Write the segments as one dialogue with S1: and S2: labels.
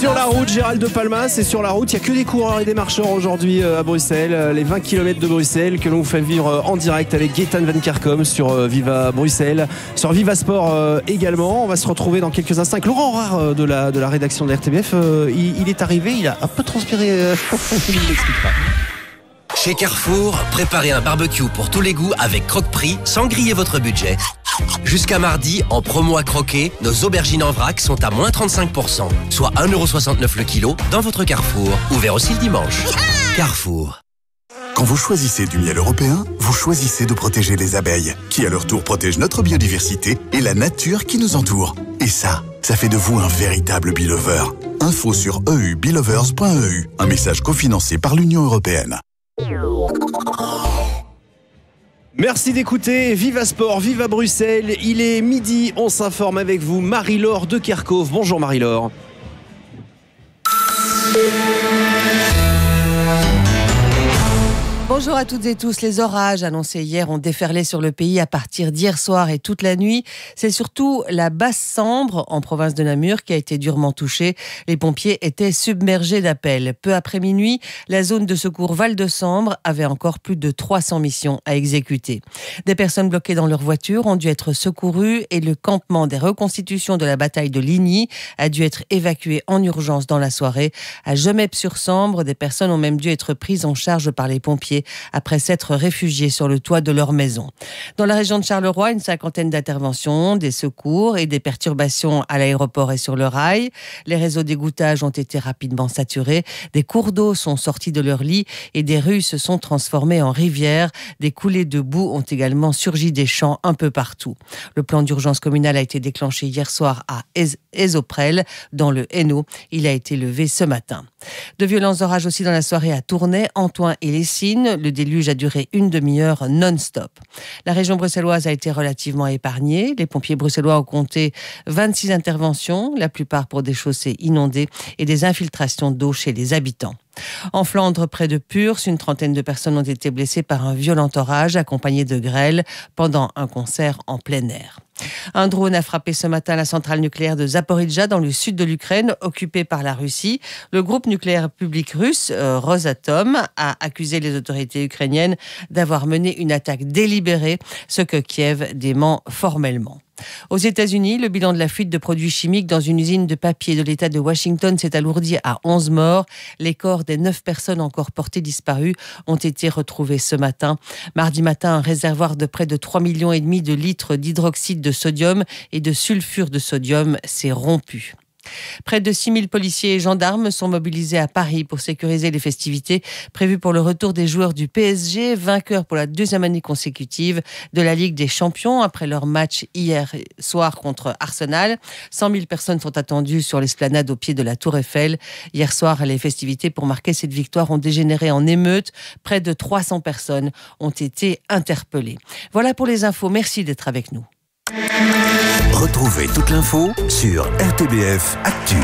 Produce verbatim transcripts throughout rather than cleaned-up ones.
S1: sur la route, Gérald de Palmas, c'est sur la route. Il n'y a que des coureurs et des marcheurs aujourd'hui à Bruxelles. Les vingt kilomètres de Bruxelles que l'on vous fait vivre en direct avec Gaëtan Van Kerckhom sur Viva Bruxelles, sur Viva Sport également. On va se retrouver dans quelques instants avec Laurent Rare de la, de la rédaction de la R T B F. Il, il est arrivé, il a un peu transpiré. Il l'expliquera.
S2: Chez Carrefour, préparez un barbecue pour tous les goûts avec Croque-Prix sans griller votre budget. Jusqu'à mardi, en promo à croquer, nos aubergines en vrac sont à moins trente-cinq pour cent, soit un euro soixante-neuf le kilo dans votre Carrefour. Ouvert aussi le dimanche. Carrefour.
S3: Quand vous choisissez du miel européen, vous choisissez de protéger les abeilles, qui à leur tour protègent notre biodiversité et la nature qui nous entoure. Et ça, ça fait de vous un véritable bee-lover. Info sur e u beelovers point e u. Un message cofinancé par l'Union européenne.
S1: Merci d'écouter Viva Sport, Viva Bruxelles. Il est midi, on s'informe avec vous, Marie-Laure de Kerkhove. Bonjour Marie-Laure.
S4: Bonjour à toutes et tous. Les orages annoncés hier ont déferlé sur le pays à partir d'hier soir et toute la nuit. C'est surtout la Basse-Sambre, en province de Namur, qui a été durement touchée. Les pompiers étaient submergés d'appels. Peu après minuit, la zone de secours Val-de-Sambre avait encore plus de trois cents missions à exécuter. Des personnes bloquées dans leur voiture ont dû être secourues et le campement des reconstitutions de la bataille de Ligny a dû être évacué en urgence dans la soirée. À Gemep-sur-Sambre, des personnes ont même dû être prises en charge par les pompiers après s'être réfugiés sur le toit de leur maison. Dans la région de Charleroi, une cinquantaine d'interventions, des secours et des perturbations à l'aéroport et sur le rail. Les réseaux d'égouttage ont été rapidement saturés. Des cours d'eau sont sortis de leur lit et des rues se sont transformées en rivières. Des coulées de boue ont également surgi des champs un peu partout. Le plan d'urgence communal a été déclenché hier soir à Esoprel, dans le Hainaut. Il a été levé ce matin. De violents orages aussi dans la soirée à Tournai, Antoin et Lessines. Le déluge a duré une demi-heure non-stop. La région bruxelloise a été relativement épargnée. Les pompiers bruxellois ont compté vingt-six interventions, la plupart pour des chaussées inondées et des infiltrations d'eau chez les habitants. En Flandre, près de Purs, une trentaine de personnes ont été blessées par un violent orage accompagné de grêle pendant un concert en plein air. Un drone a frappé ce matin la centrale nucléaire de Zaporijjia dans le sud de l'Ukraine, occupée par la Russie. Le groupe nucléaire public russe, euh, Rosatom, a accusé les autorités ukrainiennes d'avoir mené une attaque délibérée, ce que Kiev dément formellement. Aux États-Unis, le bilan de la fuite de produits chimiques dans une usine de papier de l'État de Washington s'est alourdi à onze morts. Les corps des neuf personnes encore portées disparues ont été retrouvés ce matin. Mardi matin, un réservoir de près de trois millions et demi de litres d'hydroxyde de sodium et de sulfure de sodium s'est rompu. Près de six mille policiers et gendarmes sont mobilisés à Paris pour sécuriser les festivités prévues pour le retour des joueurs du P S G, vainqueurs pour la deuxième année consécutive de la Ligue des Champions après leur match hier soir contre Arsenal. cent mille personnes sont attendues sur l'esplanade au pied de la Tour Eiffel. Hier soir, les festivités pour marquer cette victoire ont dégénéré en émeute. Près de trois cents personnes ont été interpellées. Voilà pour les infos. Merci d'être avec nous.
S3: Retrouvez toute l'info sur R T B F Actu.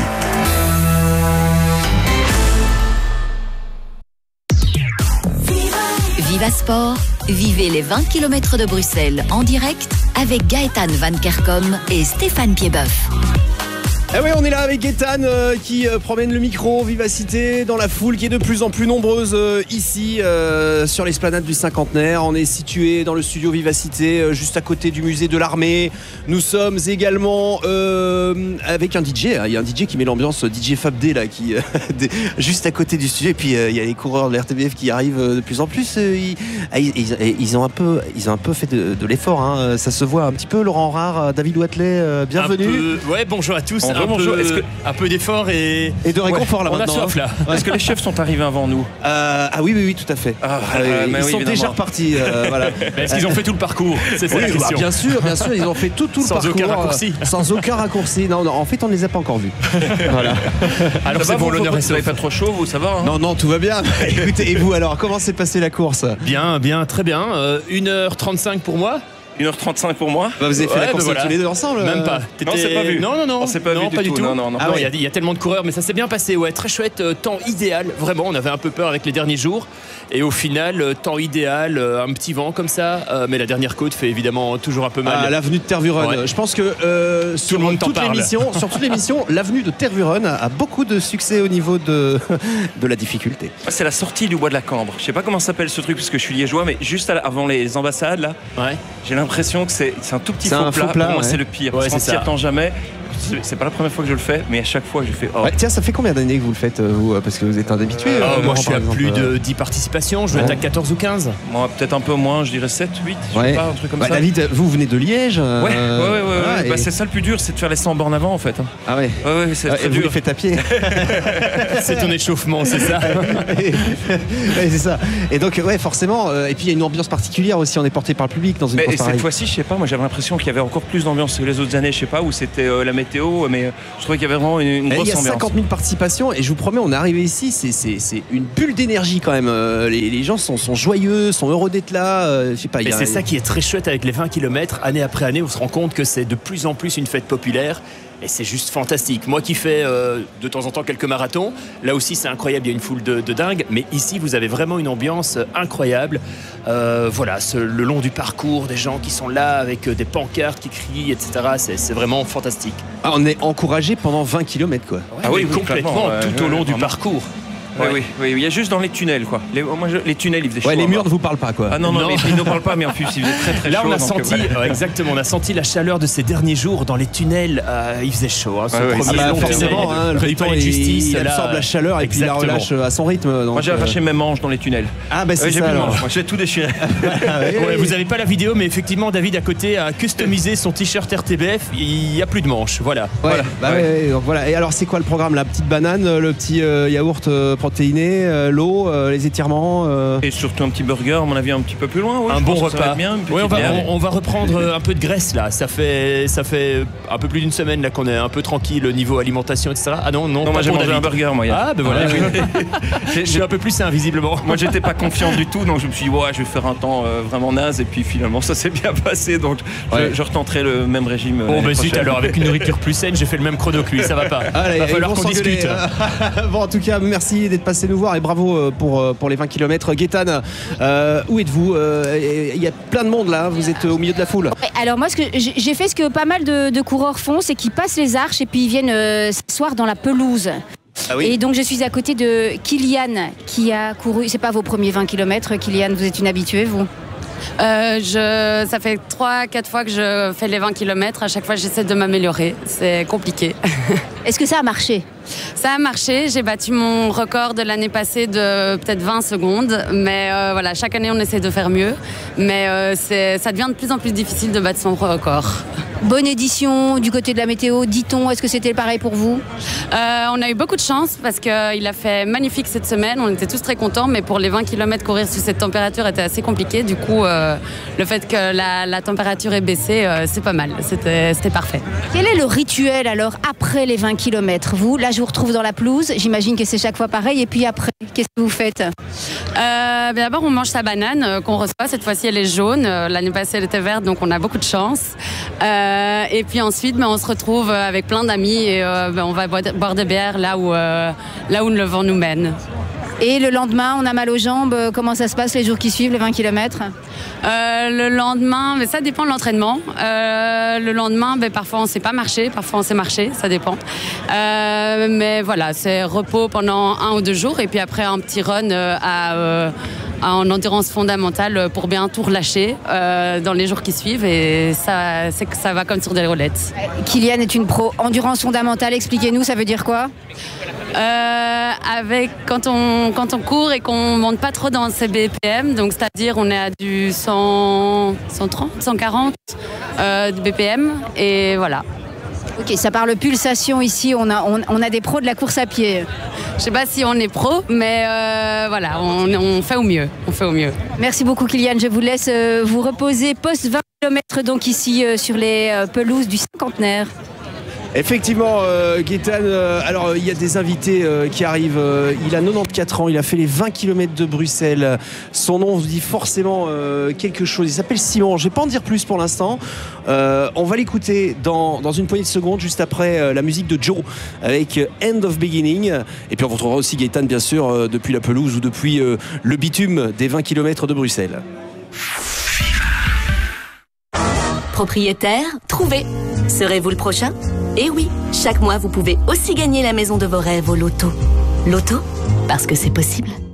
S5: Viva Sport, vivez les vingt kilomètres de Bruxelles en direct avec Gaëtan Van Kerckhom et Stéphane Piedboeuf.
S1: Eh oui, on est là avec Gaëtan euh, qui euh, promène le micro, vivacité dans la foule qui est de plus en plus nombreuse euh, ici euh, sur l'esplanade du Cinquantenaire. On est situé dans le studio Vivacité, euh, juste à côté du musée de l'armée. Nous sommes également euh, avec un D J. Hein. Il y a un D J qui met l'ambiance, D J Fab D là, qui euh, juste à côté du studio. Et puis euh, il y a les coureurs de la R T B F qui arrivent euh, de plus en plus. Euh, ils, ils, ils ont un peu, ils ont un peu fait de, de l'effort. Hein. Ça se voit un petit peu. Laurent Rare, David Watley, euh, bienvenue.
S6: Peu, ouais, bonjour à tous.
S1: Bonjour.
S6: Un,
S1: Bonjour.
S6: peu,
S1: Est-ce que...
S6: un peu d'effort et...
S1: et de réconfort
S6: ouais,
S1: là
S6: on
S1: maintenant.
S6: On a soif là.
S1: Ouais.
S6: Est-ce que les chefs sont arrivés avant nous?
S1: euh, Ah oui, oui, oui, tout à fait.
S6: Ah,
S1: euh,
S6: euh,
S1: ils
S6: oui,
S1: sont
S6: évidemment.
S1: déjà repartis. Euh, voilà.
S6: Est-ce qu'ils ont fait tout le parcours? C'est ça
S1: oui,
S6: la question.
S1: Bah, bien sûr, bien sûr, ils ont fait tout, tout le
S6: sans
S1: parcours.
S6: Sans aucun raccourci.
S1: Euh, sans aucun raccourci. Non, non, en fait, on ne les a pas encore vus. Voilà.
S6: Alors c'est bon, l'honneur est sauf. Vous n'avez pas trop chaud, vous, ça va hein?
S1: Non, non, tout va bien. Écoutez, et vous alors, comment s'est passée la course?
S6: Bien, bien, très bien. Euh, une heure trente-cinq pour moi. une heure trente-cinq pour moi.
S1: Bah, vous avez fait
S6: Ouais,
S1: la course
S6: bah voilà.
S1: tous les deux ensemble.
S6: Même pas.
S7: Non, on s'est pas vu.
S6: Non, non, non.
S7: On s'est pas
S6: non,
S7: vu du
S6: pas
S7: tout.
S6: du tout.
S7: Non, non, non.
S1: Ah
S7: Non,
S1: ouais.
S7: il y a- il y, a tellement de coureurs, mais ça s'est bien passé. Ouais, très chouette. euh, Temps idéal. Vraiment, on avait un peu peur avec les derniers jours. Et au final, euh, temps idéal, euh, un petit vent comme ça. euh, mais la dernière côte fait évidemment toujours un peu mal.
S1: À l'avenue de Tervuren.
S7: Ouais.
S1: Je pense que euh, sur,
S7: le monde t'en
S1: toute
S7: parle.
S1: l'émission, sur toute l'émission, l'avenue de Tervuren a beaucoup de succès au niveau de, de la difficulté.
S6: C'est la sortie du bois de la Cambre. Je sais pas comment s'appelle ce truc parce que je suis liégeois, mais juste à la- avant les ambassades là,
S7: Ouais.
S6: j'ai l'impression que c'est c'est un tout petit
S1: C'est
S6: faux
S1: un
S6: plat.
S1: faux plat,
S6: Pour moi,
S1: ouais.
S6: c'est le pire.
S7: Ouais,
S6: parce qu'on
S7: c'est
S6: s'y
S7: ça.
S6: attend jamais. C'est- C'est pas la première fois que je le fais, mais à chaque fois je fais. Oh.
S1: Ouais, tiens, ça fait combien d'années que vous le faites, euh, vous, parce que vous êtes un habitué
S7: Euh,
S1: euh,
S7: moi,
S1: Laurent,
S7: je suis
S1: par
S7: à
S1: exemple,
S7: plus
S1: euh,
S7: de dix participations. Je dois être à quatorze ou quinze.
S6: Moi, peut-être un peu moins, je dirais sept, huit, je
S1: Ouais.
S6: sais pas, un truc comme
S1: Bah,
S6: ça.
S1: David, vous venez de Liège. euh,
S6: Ouais, ouais, ouais, ouais,
S1: voilà,
S6: ouais. Bah,
S1: et-
S6: c'est ça le plus dur, c'est de faire les cent bornes avant en fait.
S1: Ah ouais.
S6: Ouais, ouais, c'est
S1: Ouais,
S6: très
S1: vous
S6: dur.
S1: les faites à pied.
S7: C'est ton échauffement, c'est ça.
S1: Ouais, c'est ça. Et donc, ouais, forcément. euh, et puis, il y a une ambiance particulière aussi. On est porté par le public dans une
S6: Mais
S1: course
S6: cette
S1: pareille.
S6: fois-ci, je sais pas, moi j'avais l'impression qu'il y avait encore plus d'ambiance que les autres années, je sais pas, où c'était euh, la météo, mais euh, je trouvais qu'il y avait vraiment une, une
S1: Et
S6: grosse
S1: il y a
S6: ambiance.
S1: cinquante mille participations et je vous promets, on est arrivé ici, c'est, c'est, c'est une bulle d'énergie quand même. Euh, Les, les gens sont, sont joyeux, sont heureux d'être là. euh, je sais pas. il
S7: Et
S1: y a-
S7: c'est ça qui est très chouette avec les vingt kilomètres. Année après année, on se rend compte que c'est de plus en plus une fête populaire. Et c'est juste fantastique. Moi qui fais euh, de temps en temps quelques marathons, là aussi c'est incroyable, il y a une foule de, de dingue. Mais ici, vous avez vraiment une ambiance incroyable. Euh, voilà, ce- le long du parcours, des gens qui sont là avec euh, des pancartes qui crient, et cetera. C'est, c'est vraiment fantastique.
S1: Ah, on est encouragé pendant vingt kilomètres quoi.
S6: Ah oui, oui,
S7: complètement,
S6: clairement, ouais,
S7: tout au
S6: ouais,
S7: long du
S6: vraiment.
S7: parcours.
S6: Oui,
S7: Ouais.
S6: oui, oui, il y a juste dans les tunnels quoi. Les, moi, je- les tunnels, ils faisaient chaud.
S1: Ouais, les
S6: à
S1: murs
S6: voir.
S1: ne vous parlent pas quoi.
S6: Ah non, non,
S7: Non.
S6: mais ils ne parlent pas, mais en plus, il faisait très très
S7: Là,
S6: chaud.
S7: on a
S6: donc,
S7: senti,
S6: euh,
S7: euh, exactement, on a senti la chaleur de ces derniers jours dans les tunnels. Euh, il faisait chaud. Hein, ce
S6: Ouais, ouais,
S7: premier
S1: Ah bah,
S7: long
S1: forcément,
S7: tunnel,
S1: hein, le
S7: près du
S1: béton,
S7: palais de
S1: il,
S7: justice.
S1: il
S7: là,
S1: absorbe la chaleur et puis il la
S7: exactement.
S1: relâche à son rythme. donc,
S6: Moi j'ai
S1: euh,
S6: arraché mes manches dans les tunnels.
S1: Ah bah c'est
S6: Ouais, j'ai
S1: ça
S6: plus de
S1: alors.
S6: manches, moi j'ai tout déchiré.
S1: Ah, ouais,
S7: Ouais,
S1: ouais.
S7: vous n'avez pas la vidéo, mais effectivement, David à côté a customisé son t-shirt R T B F. Il n'y a plus de manches. Voilà.
S1: Ouais,
S6: Voilà.
S1: bah
S6: Ouais.
S1: ouais, ouais, donc voilà. Et alors c'est quoi le programme? La petite banane, le petit euh, yaourt euh, protéiné, euh, l'eau, euh, les étirements. euh.
S6: Et surtout un petit burger, à mon avis, un petit peu plus loin. Oui,
S7: Un
S6: je
S7: bon
S6: pense que ça va
S7: repas.
S6: être bien, une
S7: Ouais, on,
S6: petite
S7: va,
S6: bière.
S7: on, on va reprendre euh, un peu de graisse là. Ça fait, ça fait un peu plus d'une semaine là qu'on est un peu tranquille au niveau alimentation, et cetera. Ah non, non,
S6: Non,
S7: pas
S6: moi j'ai
S7: pour
S6: mangé un
S7: David.
S6: burger, moi. hier.
S7: Ah ben voilà.
S6: Ouais,
S7: je-
S6: oui.
S7: Je suis un peu plus sain visiblement.
S6: Moi j'étais pas confiant du tout, donc je me suis dit ouais, je vais faire un temps euh, vraiment naze, et puis finalement ça s'est bien passé, donc je-
S1: Ouais.
S6: je, retenterai le même régime. euh,
S7: Bon
S6: l'année
S7: ben zut
S6: prochaine.
S7: alors avec une nourriture plus saine, j'ai fait le même chrono que lui, ça va pas.
S1: Allez,
S7: va
S1: ils
S7: falloir
S1: vont
S7: qu'on
S1: s'engueuler.
S7: discute.
S1: Bon, en tout cas, merci d'être passé nous voir et bravo euh, pour, euh, pour les vingt kilomètres. Gaëtane, euh, où êtes-vous? Euh, Il y a plein de monde là, vous êtes au milieu de la foule.
S8: Ouais, Alors moi, ce que j'ai j'ai fait ce que pas mal de, de coureurs font, c'est qu'ils passent les arches et puis ils viennent euh, s'asseoir dans la pelouse.
S1: Ah
S8: Et donc je suis à côté de Kylian qui a couru, c'est pas vos premiers vingt kilomètres, Kylian, vous êtes une habituée vous?
S9: Euh, je, ça fait trois quatre fois que je fais les vingt kilomètres. À chaque fois, j'essaie de m'améliorer. C'est compliqué.
S8: Est-ce que ça a marché?
S9: Ça a marché. J'ai battu mon record de l'année passée de peut-être vingt secondes. Mais euh, voilà, chaque année, on essaie de faire mieux. Mais euh, c'est, ça devient de plus en plus difficile de battre son record.
S8: Bonne édition du côté de la météo, dit-on, est-ce que c'était pareil pour vous?
S9: Euh, on a eu beaucoup de chance parce qu'il a fait magnifique cette semaine. On était tous très contents. Mais pour les vingt kilomètres, courir sous cette température était assez compliqué. Du coup, euh, le fait que la, la température ait baissé, euh, c'est pas mal. C'était, c'était parfait.
S8: Quel est le rituel alors après les vingt kilomètres? Vous, là je vous retrouve dans la pelouse, j'imagine que c'est chaque fois pareil, et puis après, qu'est-ce que vous faites?
S9: Euh, ben d'abord, on mange sa banane euh, qu'on reçoit. Cette fois-ci, elle est jaune. Euh, l'année passée, elle était verte, donc on a beaucoup de chance. Euh, et puis ensuite, ben, on se retrouve avec plein d'amis et euh, ben, on va boire, boire des bières là où, euh, là où le vent nous mène.
S8: Et le lendemain, on a mal aux jambes, comment ça se passe les jours qui suivent, les vingt kilomètres?
S9: Euh, le lendemain, mais ça dépend de l'entraînement. Euh, le lendemain, ben, parfois on ne sait pas marcher, parfois on sait marcher, ça dépend. Euh, mais voilà, c'est repos pendant un ou deux jours et puis après un petit run euh, à, euh, à- en endurance fondamentale pour bien tout relâcher euh, dans les jours qui suivent et ça, c'est que ça va comme sur des roulettes.
S8: Kylian est une pro. Endurance fondamentale, expliquez-nous, ça veut dire quoi?
S9: Euh, avec quand on quand on court et qu'on monte pas trop dans ses B P M, donc c'est-à-dire on est à du cent, cent trente, cent quarante euh, de B P M et voilà.
S8: Ok, ça parle pulsation ici, on a, on, on a des pros de la course à pied.
S9: Je sais pas si on est pro, mais euh, voilà, on, on fait au mieux, on fait au mieux.
S8: Merci beaucoup Kylian, je vous laisse euh, vous reposer post vingt kilomètres donc ici euh, sur les euh, pelouses du cinquantenaire.
S1: Effectivement, euh, Gaëtan, euh, alors il y a des invités euh, qui arrivent. Euh, il a quatre-vingt-quatorze ans, il a fait les vingt kilomètres de Bruxelles. Son nom vous dit forcément euh, quelque chose. Il s'appelle Simon. Je ne vais pas en dire plus pour l'instant. Euh, on va l'écouter dans, dans une poignée de secondes, juste après euh, la musique de Joe avec euh, End of Beginning. Et puis on retrouvera aussi Gaëtan, bien sûr, euh, depuis la pelouse ou depuis euh, le bitume des vingt kilomètres de Bruxelles.
S10: Propriétaire, trouvé. Serez-vous le prochain ? Eh oui, chaque mois vous pouvez aussi gagner la maison de vos rêves au loto. Loto, parce que c'est possible.